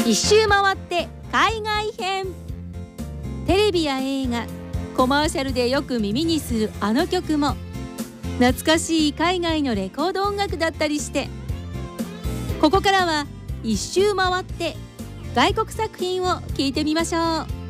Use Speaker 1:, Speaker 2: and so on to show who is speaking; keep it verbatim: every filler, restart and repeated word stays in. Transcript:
Speaker 1: 一周回って海外編。テレビや映画、コマーシャルでよく耳にするあの曲も懐かしい海外のレコード音楽だったりして、ここからは一周回って外国作品を聞いてみましょう。